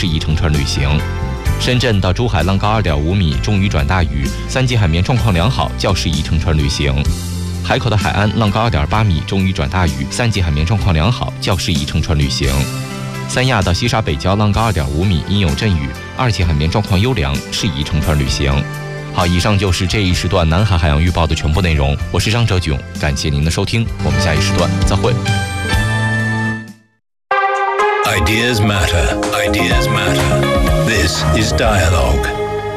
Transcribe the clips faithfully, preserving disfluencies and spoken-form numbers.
是一乘船旅行。深圳到珠海浪高二点五米，中雨转大雨，三级海面状况良好，较适宜乘船旅行。海口的海安浪高二点八米，中雨转大雨，三级海面状况良好，较适宜乘船旅行。三亚到西沙北礁浪高二点五米，阴有阵雨，二级海面状况优良，适宜乘船旅行。好，以上就是这一时段南海海洋预报的全部内容。我是张哲炯，感谢您的收听，我们下一时段再会。 Ideas matter. Ideas matter. This is Dialogue.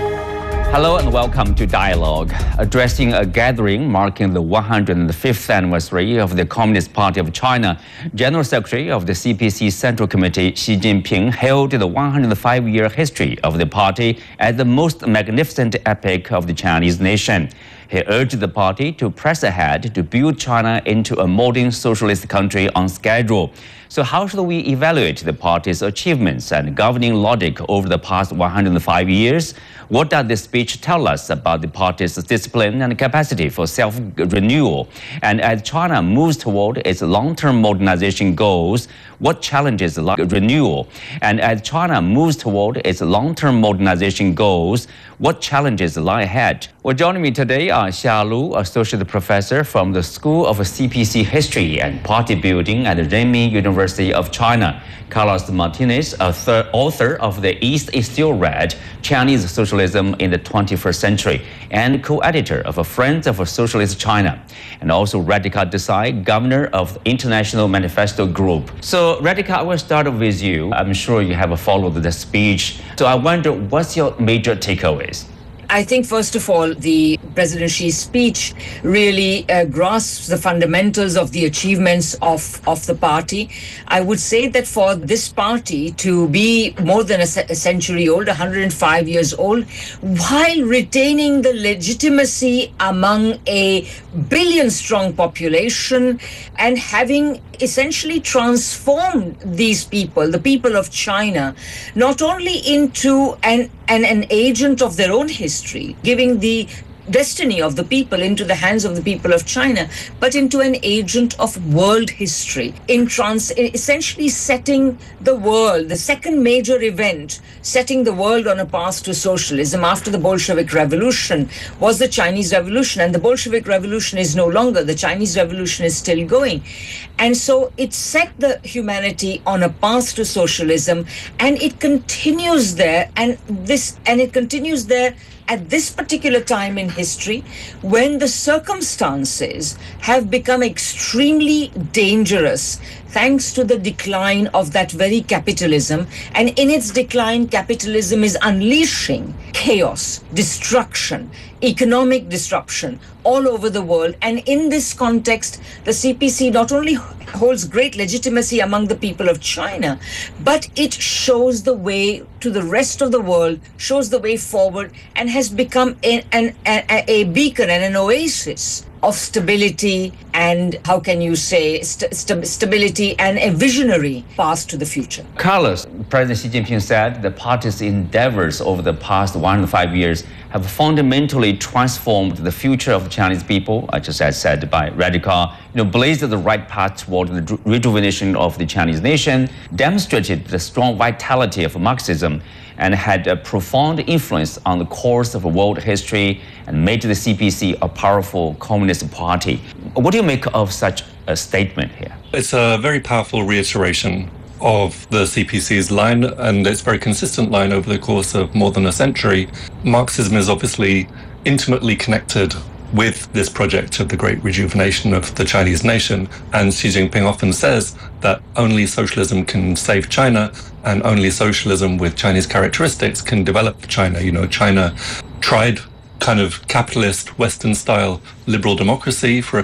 Hello and welcome to Dialogue. Addressing a gathering marking the one hundred fifth anniversary of the Communist Party of China, General Secretary of the C P C Central Committee Xi Jinping hailed the one hundred five year history of the party as the most magnificent epic of the Chinese nation. He urged the party to press ahead to build China into a modern socialist country on schedule. So how should we evaluate the party's achievements and governing logic over the past one hundred five years? What does this speech tell us about the party's discipline and capacity for self-renewal? And as China moves toward its long-term modernization goals, what challenges lie renewal? And as China moves toward its long-term modernization goals, what challenges lie ahead? Well, joining me today are Xia Lu, Associate Professor from the School of C P C History and Party Building at Renmin University of China, Carlos Martinez, author of The East is Still Red, Chinese Socialism in the twenty-first Century, and co-editor of Friends of Socialist China, and also Radhika Desai, Governor of the International Manifesto Group. So, Radhika, I will start with you. I'm sure you have followed the speech. So I wonder, what's your major takeaways? I think, first of all, the President Xi's speech really uh, grasps the fundamentals of the achievements of, of the party. I would say that for this party to be more than a, a century old, one hundred five years old, while retaining the legitimacy among a billion-strong population and having essentially transformed these people, the people of China, not only into an, an, an agent of their own history, giving the destiny of the people into the hands of the people of China, but into an agent of world history, in trans, essentially setting the world, the second major event, setting the world on a path to socialism after the Bolshevik Revolution was the Chinese Revolution. And the Bolshevik Revolution is no longer, the Chinese Revolution is still going. And so it set the humanity on a path to socialism, and it continues there, and this, and it continues there at this particular time in history when the circumstances have become extremely dangerous thanks to the decline of that very capitalism. And in its decline, capitalism is unleashing chaos, destruction, economic disruption all over the world. And in this context, the C P C not only holds great legitimacy among the people of China, but it shows the way to the rest of the world, shows the way forward, and has become a, an, a, a beacon and an oasis of stability and, how can you say, st- st- stability and a visionary path to the future. Carlos, President Xi Jinping said the party's endeavors over the past one hundred five years have fundamentally transformed the future of the Chinese people, just as said by Radhika, you know, blazed the right path toward the rejuvenation of the Chinese nation, demonstrated the strong vitality of Marxism, and had a profound influence on the course of world history and made the C P C a powerful communist party. What do you make of such a statement here? It's a very powerful reiteration of the C P C's line, and it's a very consistent line over the course of more than a century. Marxism is obviously intimately connected with this project of the great rejuvenation of the Chinese nation, and Xi Jinping often says that only socialism can save China, and only socialism with Chinese characteristics can develop China. You know, China tried kind of capitalist Western style liberal democracy for a